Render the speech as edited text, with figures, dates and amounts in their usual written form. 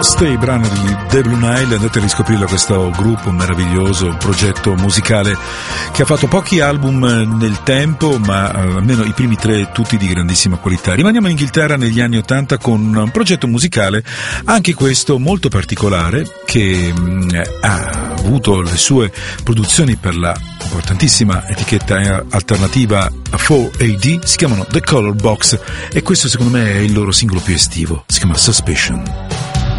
Stay, brano di The Blue Nile. Andate a riscoprirlo, questo gruppo meraviglioso, un progetto musicale che ha fatto pochi album nel tempo, ma almeno i primi 3 tutti di grandissima qualità. Rimaniamo in Inghilterra negli anni '80 con un progetto musicale, anche questo molto particolare, che ha avuto le sue produzioni per la importantissima etichetta alternativa 4AD, si chiamano The Color Box, e questo secondo me è il loro singolo più estivo, si chiama Suspicion.